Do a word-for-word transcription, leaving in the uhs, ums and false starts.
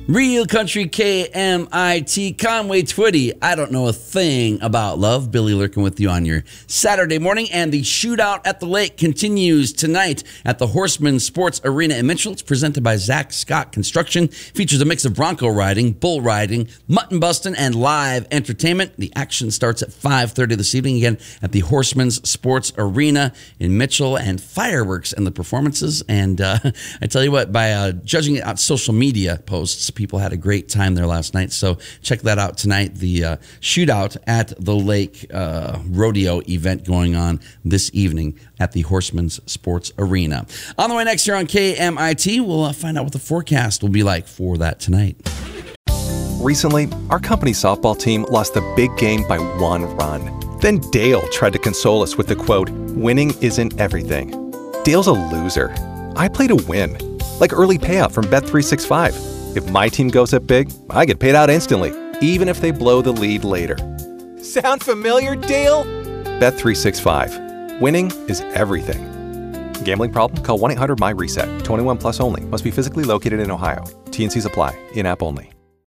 Real Country K M I T, Conway Twitty. I don't know a thing about love. Billy Lurkin with you on your Saturday morning. And the shootout at the lake continues tonight at the Horseman Sports Arena in Mitchell. It's presented by Zach Scott Construction. Features a mix of bronco riding, bull riding, mutton busting, and live entertainment. The action starts at five thirty this evening, again at the Horseman's Sports Arena in Mitchell, and fireworks and the performances. And uh, I tell you what, by uh, judging it on social media posts, people had a great time there last night. So check that out tonight. The uh, shootout at the lake uh, rodeo event going on this evening at the Horseman's Sports Arena. On the way next here on K M I T, we'll uh, find out what the forecast will be like for that tonight. Recently, our company softball team lost the big game by one run. Then Dale tried to console us with the quote, "Winning isn't everything." Dale's a loser. I play to win, like early payout from Bet three sixty-five. If my team goes up big, I get paid out instantly, even if they blow the lead later. Sound familiar, Dale? Bet three sixty-five. Winning is everything. Gambling problem? Call one eight hundred M Y RESET. twenty-one plus only. Must be physically located in Ohio. T and Cs apply. In-app only.